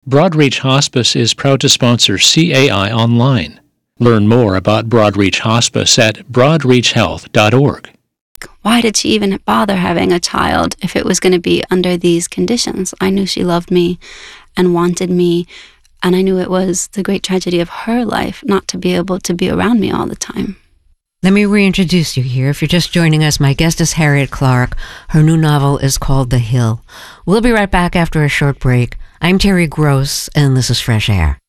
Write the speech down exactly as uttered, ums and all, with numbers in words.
Broadreach Hospice is proud to sponsor C A I Online. Learn more about Broadreach Hospice at broadreach health dot org. Why did she even bother having a child if it was going to be under these conditions? I knew she loved me and wanted me, and I knew it was the great tragedy of her life not to be able to be around me all the time. Let me reintroduce you here. If you're just joining us, my guest is Harriet Clark. Her new novel is called The Hill. We'll be right back after a short break. I'm Terry Gross, and this is Fresh Air.